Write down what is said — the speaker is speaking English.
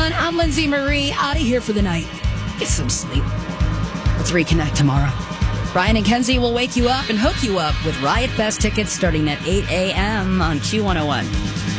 everyone. I'm Lindsay Marie, out of here for the night. Get some sleep. Let's reconnect tomorrow. Ryan and Kenzie will wake you up and hook you up with Riot Fest tickets starting at 8 a.m. on Q101.